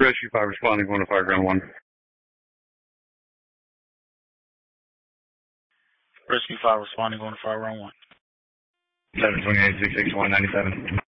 Rescue 5 responding, 105 ground 1. Rescue 5 responding, 105 ground 1. 728, 661, 97.